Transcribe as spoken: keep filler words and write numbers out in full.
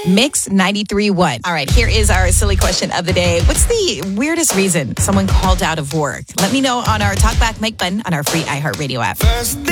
Mix ninety-three point one. All right, here is our silly question of the day. What's the weirdest reason someone called out of work? Let me know on our Talkback Mike button on our free iHeartRadio app. First